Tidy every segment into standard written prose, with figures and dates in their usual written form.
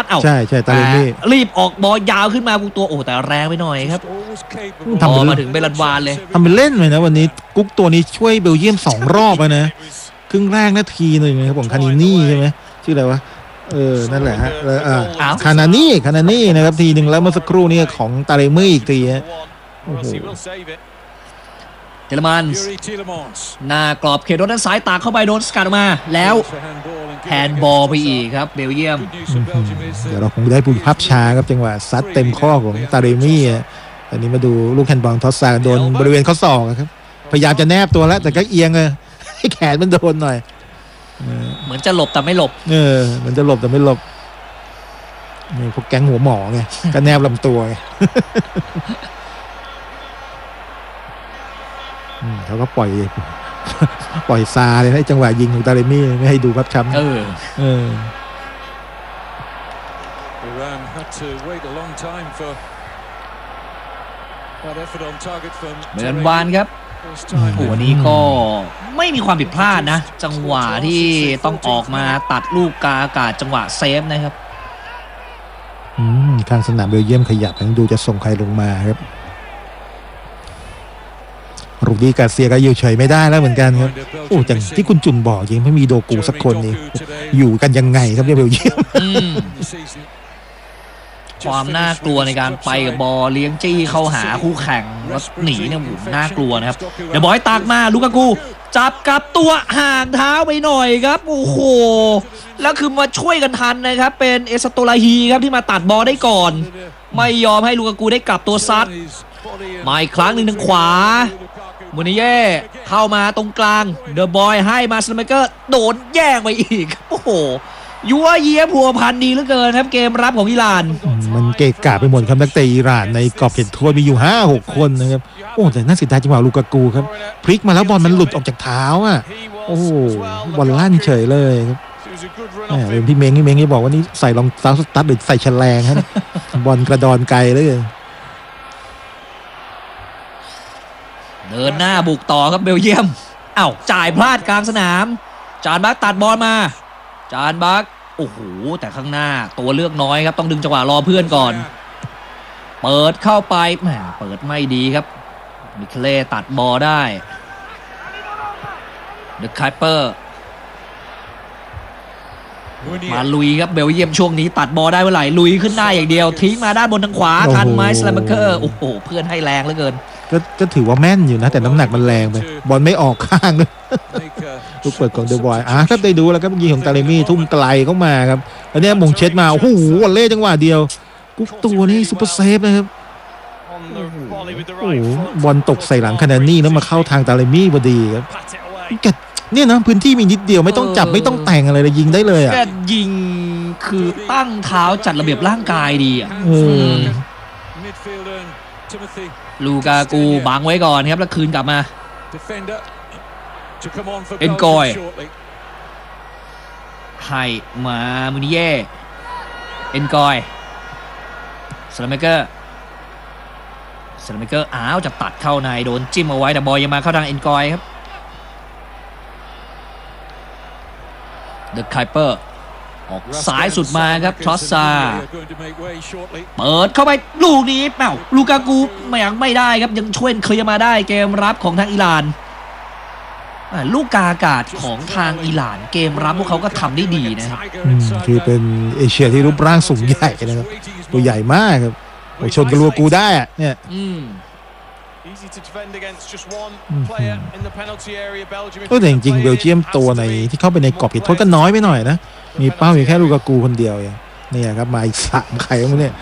เอ้าใช่ตาเลมี่รีบออกบอลยาวขึ้นมาตัวโอ้แต่แรงไปหน่อยครับพอมาถึงเบลันวานเลยทำเป็นเล่นเลยนะวันนี้กุ๊กตัวนี้ช่วยเบลเยียม2 รอบแล้วนะครึ่งแรกนาทีหนึ่งนะครับผมคานินี่ใช่ไหมชื่ออะไรวะนั่นแหละฮะคานานี่นะครับทีหนึ่งแล้วเมื่อสักครู่นี้ของตาเลมี่อีกทีฮะโอ้โหเทเลมันหน้ากรอบเขตโดนด้านซ้ายตากเข้าไปโดนสกัดออกมาแล้วแฮนด์บอลไปอีกครับเบลเยียมเดี๋ยวเราคงได้ดูภาพช้าครับจังหวะซัดเต็มข้อของตาเลมี่อันนี้มาดูลูกแฮนด์บอลทอสซาโดนบริเวณข้อศอกครับพยายามจะแนบตัวแล้วแต่ก็เอียงให้แขนมันโดนหน่อยเหมือนจะหลบแต่ไม่หลบมันจะหลบแต่ไม่หลบนี่พวกแก๊งหัวหมอไงก็แนบลำตัวไงเขาก็ปล่อยซาเลยนะจังหวะยิงของตาเลมี่ไม่ให้ดูภาพช้ำเหมือนวานครับโอ้นี้ก็ไม่มีความผิดพลาดนะจังหวะที่ต้องออกมาตัดลูกกาอากาศจังหวะเซฟนะครับข้างสนามเบลเยียมขยับยังดูจะส่งใครลงมาครับรูดี้กาเซียก็อยู่เฉยไม่ได้แล้วเหมือนกันครับโอ้จังที่คุณจุนบอกยังไม่มีโดกูสักคนนี่อยู่กันยังไงครับเบลเยียมความน่ากลัวในการไปกับบอลเลี้ยงจี้เข้าหาคู่แข่งแล้วหนีเนี่ยน่ากลัวนะครับเดี๋ยวบอยตากมาลูกากูจับกับตัวห่างเท้าไปหน่อยครับโอ้โหแล้วคือมาช่วยกันทันนะครับเป็นเอสโตลาฮีครับที่มาตัดบอลได้ก่อนไม่ยอมให้ลูกากูได้กลับตัวซัดมาอีกครั้งหนึ่งทางขวามูนิเย่เข้ามาตรงกลางเดอะบอยให้มาสไมเกอร์โดนแย่งไปอีกโอ้โหยัวเยียผัวพันดีเหลือเกินครับเกมรับของอิหร่านมันเกะกะไปหมดครับนักเตะอิหร่านในกรอบเขตโทษมีอยู่ 5-6 คนนะครับโอ้แต่น่าเสียดายจังหวะลูกากูครับพลิกมาแล้วบอลมันหลุดออกจากเท้าโอ้บอลลั่นเฉยเลยครับเป็นพี่เม้งที่บอกว่านี่ใส่รองเท้าสตั๊ดหรือใส่แฉลงครับบอลกระดอนไกลเลยเดินหน้าบุกต่อครับเบลเยียมจ่ายพลาดกลางสนามจานบักตัดบอลมาจานบักโอ้โหแต่ข้างหน้าตัวเลือกน้อยครับต้องดึงจังหวะรอเพื่อนก่อนเปิดเข้าไปแหมเปิดไม่ดีครับมิเคเล่ตัดบอลได้เดอะไคเปอร์มาลุยครับเบลเยียมช่วงนี้ตัดบอลได้เมื่อไหร่ลุยขึ้นหน้าอย่างเดียวทิ้งมาด้านบนทางขวาทันไมส์แลมเกอร์โอ้โหเพื่อนให้แรงเหลือเกินก็ถือว่าแม่นอยู่นะแต่น้ำหนักมันแรงไปบอลไม่ออกข้างเลยลูกเปิดของเดอะบอยครับได้ดูแล้วครับยิงของตาเลมี่ทุ่มไกลเข้ามาครับแล้วเนี่ยมงเช็ดมาโอ้โหวอลเล่จังหวะเดียวกุ๊กตัวนี้ซุปเปอร์เซฟนะครับโอ้โหบอลตกใส่หลังคานานี่แล้วมาเข้าทางตาเลมี่พอดีครับเนี่ยนะพื้นที่มีนิดเดียวไม่ต้องจับไม่ต้องแต่งอะไรเลยยิงได้เลยแกยิงคือตั้งเท้าจัดระเบียบร่างกายดีลูกากูบังไว้ก่อนครับแล้วคืนกลับมาเอ็นกอยให้มามูนิเย่เอ็นกอยสแลมเกอร์จะตัดเข้าในโดนจิ้มเอาไว้แต่บอลยังมาเข้าทางเอ็นกอยครับเดอะไคเปอร์ออกซ้ายสุดมาครับทรอสซาเปิดเข้าไปลูกนี้ลูกากูยังไม่ได้ครับยังช่วยเคลียร์มาได้เกมรับของทางอิหร่านลูกกาอากาศของทางอิหร่านเกมรับพวกเขาก็ทำได้ดีนะครับคือเป็นเอเชียที่รูปร่างสูงใหญ่นะครับตัวใหญ่มากครับชนกับลูกากูได้เนี่ยแต่จริงๆเบลเยียมตัวในที่เข้าไปในกรอบเขตโทษก็น้อยไปหน่อยนะมีเป้าอยู่แค่ลูกากูคนเดียวเนี่ยครับมาอีก3ใครวะเนี่ย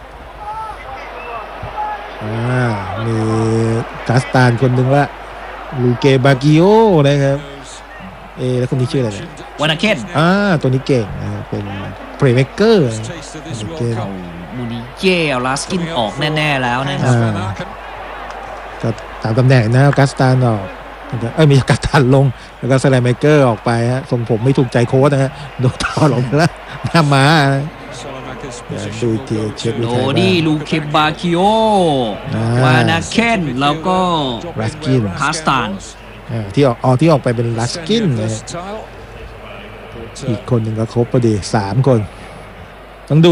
มีกาสตานคนหนึ่งละลูเกบากิโอนะครับแล้วคนนี้ชื่ออะไรเนี่ยวานาเคนตัวนี้เก่งเป็นเพลย์เมคเกอร์มูนิเย่เอาลาสกินออกแน่ๆแล้วนะครับก็ตามตำแหน่งนะกาสตานออกมีกาสตานลงแล้วก็สไลเมเกอร์ออกไปทรงผมไม่ถูกใจโค้ชนะฮะโดนต่อลงแล้วหน้าม้าดูทีเช็คโดดี้ลูเคบาคิโอวานาเคนแล้วก็รัสกินคาสตานที่ออกไปเป็นรัสกินอีกคนหนึ่งก็ครบพอดี3 คน